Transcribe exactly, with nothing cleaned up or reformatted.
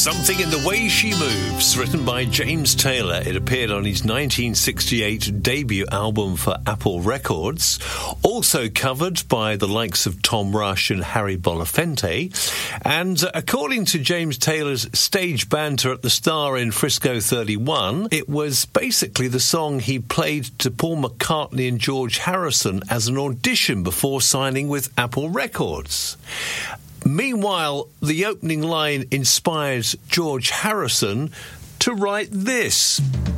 Something in the Way She Moves, written by James Taylor. It appeared on his nineteen sixty-eight debut album for Apple Records, also covered by the likes of Tom Rush and Harry Belafonte. And uh, according to James Taylor's stage banter at the Star in Frisco thirty-one, it was basically the song he played to Paul McCartney and George Harrison as an audition before signing with Apple Records. Meanwhile, the opening line inspired George Harrison to write this.